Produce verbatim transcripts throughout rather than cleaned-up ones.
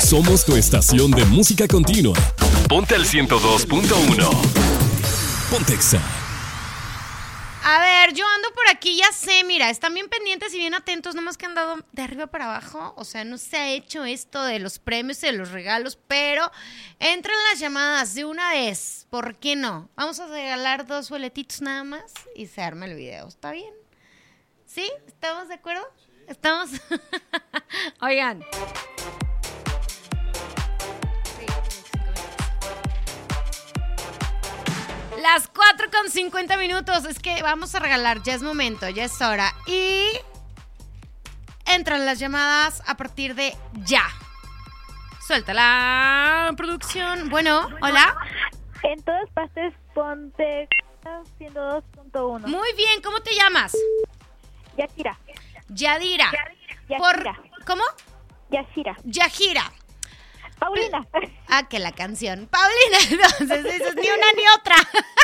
Somos tu estación de música continua. Ponte al ciento dos punto uno. Pontexa. A ver, yo ando por aquí, ya sé, mira, están bien pendientes y bien atentos, nomás que han dado de arriba para abajo, o sea, no se ha hecho esto de los premios y de los regalos, pero entran las llamadas de una vez, ¿por qué no? Vamos a regalar dos boletitos nada más y se arma el video, ¿está bien? ¿Sí? ¿Estamos de acuerdo? ¿Estamos? Oigan. Las cuatro con cincuenta minutos, es que vamos a regalar, ya es momento, ya es hora. Y entran las llamadas a partir de ya. Suelta la producción. Bueno, hola. En todas partes, ponte ciento dos punto uno. Muy bien, ¿cómo te llamas? Yashira. Yadira. Yashira. Por, ¿Cómo? Yashira. Yajira. Paulina. Ah, que la canción. Paulina, entonces, eso es ni una ni otra.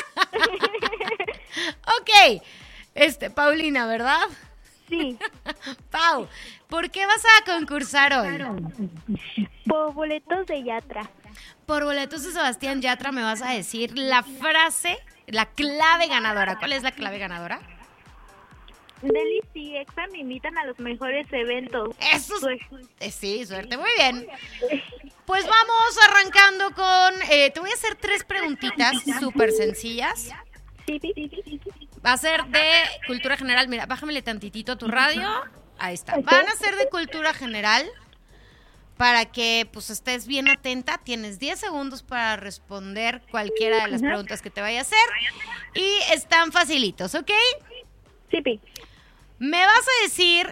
Ok, este, Paulina, ¿verdad? Sí. Pau, ¿por qué vas a concursar hoy? Por boletos de Yatra. Por boletos de Sebastián Yatra me vas a decir la frase, la clave ganadora. ¿Cuál es la clave ganadora? Deli y Exa me invitan a los mejores eventos. Eso es, eh, sí, suerte, muy bien. Pues vamos arrancando con, eh, te voy a hacer tres preguntitas súper sencillas. Sí, sí, sí, sí, sí. Va a ser de cultura general. Mira, bájamele tantitito a tu radio. Ahí está. Van a ser de cultura general para que pues estés bien atenta. Tienes diez segundos para responder cualquiera de las preguntas que te vaya a hacer. Y están facilitos, ¿ok? Sí, sí. Me vas a decir...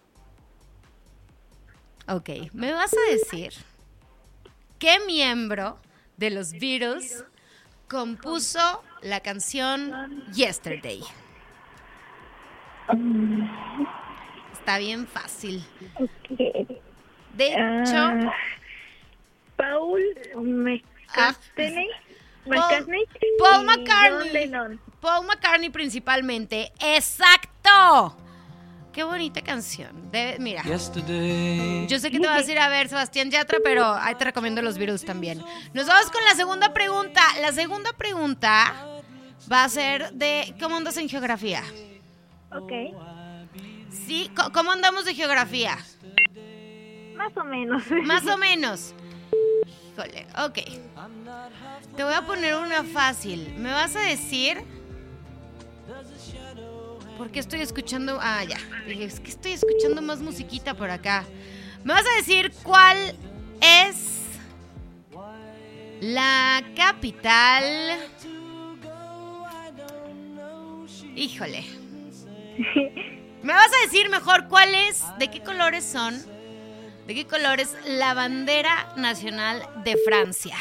Ok, me vas a decir qué miembro de los Beatles compuso la canción Yesterday. Está bien fácil. Okay. De hecho... Uh, Paul McCartney. Ah, McCartney. Paul, Paul y McCartney. John Lennon. Paul McCartney principalmente. ¡Exacto! Qué bonita canción. De, mira, Yesterday. Yo sé que te vas a ir a ver Sebastián Yatra, pero ahí te recomiendo los Beatles también. Nos vamos con la segunda pregunta. La segunda pregunta va a ser de ¿cómo andas en geografía? Ok. Sí, ¿cómo andamos de geografía? Más o menos. Más o menos. Híjole, ok. Te voy a poner una fácil. ¿Me vas a decir? ¿Por qué estoy escuchando? Ah, ya. Dije, es que estoy escuchando más musiquita por acá. ¿Me vas a decir cuál es la capital? Híjole. ¿Me vas a decir mejor cuál es? ¿De qué colores son? ¿De qué color es la bandera nacional de Francia?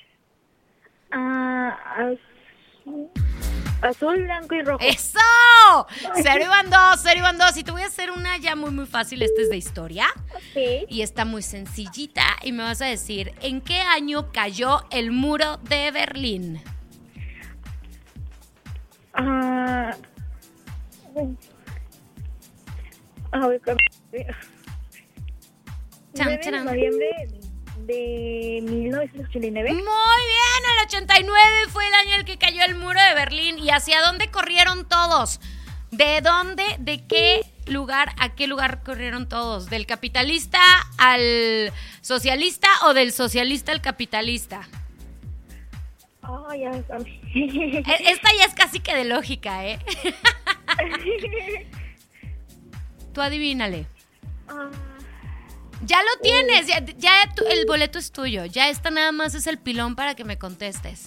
Ah, azul, azul, blanco y rojo. ¡Eso! Cero iban dos, cero iban dos. Y te voy a hacer una ya muy, muy fácil. Esta es de historia. Sí. Y está muy sencillita. Y me vas a decir, ¿en qué año cayó el muro de Berlín? Ah... A ver, Chan, nueve de chan. noviembre de mil novecientos ochenta y nueve. Muy bien, el ochenta y nueve fue el año en el que cayó el muro de Berlín. ¿Y hacia dónde corrieron todos? ¿De dónde, de qué lugar, a qué lugar corrieron todos? ¿Del capitalista al socialista o del socialista al capitalista? Oh, ya sabes. Esta ya es casi que de lógica, ¿eh? Tú adivínale. Ah, Ya lo tienes, ya, ya tu- el boleto es tuyo. Ya esta nada más es el pilón para que me contestes.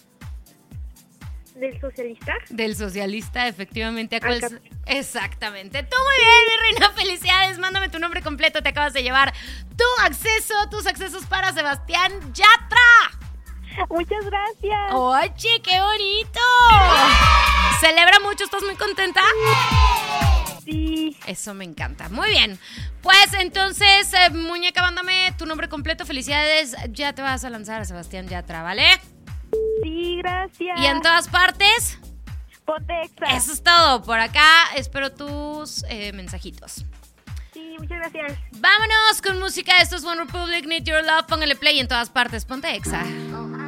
¿Del socialista? Del socialista, efectivamente. ¿A cuál Al es? cap- Exactamente. Tú muy bien, mi reina. Felicidades. Mándame tu nombre completo. Te acabas de llevar tu acceso, tus accesos para Sebastián Yatra. Muchas gracias. Oye, qué bonito. Celebra mucho. ¿Estás muy contenta? Sí. Eso me encanta. Muy bien. Pues entonces, eh, muñeca, mándame tu nombre completo. Felicidades. Ya te vas a lanzar a Sebastián Yatra, ¿vale? Sí, gracias. Y en todas partes. Ponte Exa. Eso es todo. Por acá espero tus eh, mensajitos. Sí. Sí, muchas gracias. Vámonos con música. Esto es One Republic, Need Your Love. Póngale play en todas partes. Ponte Exa.